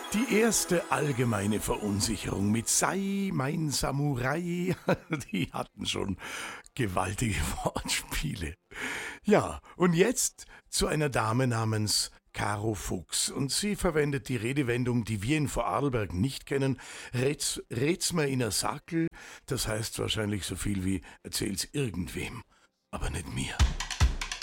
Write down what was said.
Die erste allgemeine Verunsicherung mit Sei mein Samurai, die hatten schon gewaltige Wortspiele. Ja, und jetzt zu einer Dame namens Caro Fuchs. Und sie verwendet die Redewendung, die wir in Vorarlberg nicht kennen, red's mir in a Sackel, das heißt wahrscheinlich so viel wie erzähl's irgendwem, aber nicht mir.